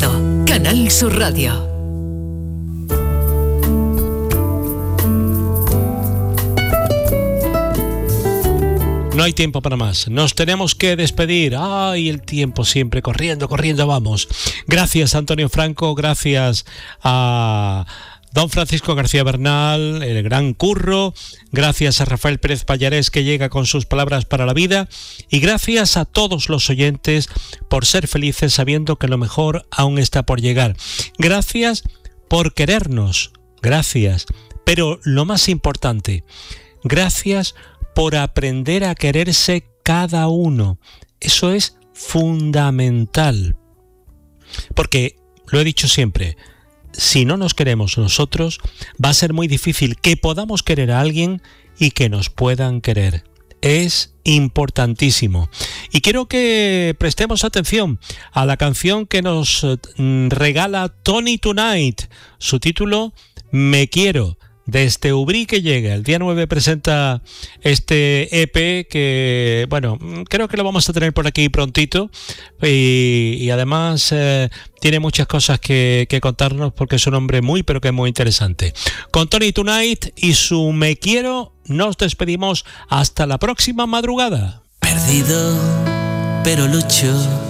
directo. Canal Sur Radio. No hay tiempo para más. Nos tenemos que despedir. ¡Ay, el tiempo siempre corriendo, corriendo, vamos! Gracias, Antonio Franco. Gracias a don Francisco García Bernal, el gran Curro. Gracias a Rafael Pérez Pallarés, que llega con sus palabras para la vida. Y gracias a todos los oyentes por ser felices sabiendo que lo mejor aún está por llegar. Gracias por querernos. Gracias. Pero lo más importante, gracias por aprender a quererse cada uno. Eso es fundamental. Porque, lo he dicho siempre, si no nos queremos nosotros, va a ser muy difícil que podamos querer a alguien y que nos puedan querer. Es importantísimo. Y quiero que prestemos atención a la canción que nos regala Tony Tonight. Su título, Me Quiero. Desde Ubrique llega, el día 9 presenta este EP que, bueno, creo que lo vamos a tener por aquí prontito y además tiene muchas cosas que contarnos porque es un hombre muy, pero que muy interesante. Con Tony Tonight y su Me Quiero nos despedimos hasta la próxima madrugada. Perdido, pero lucho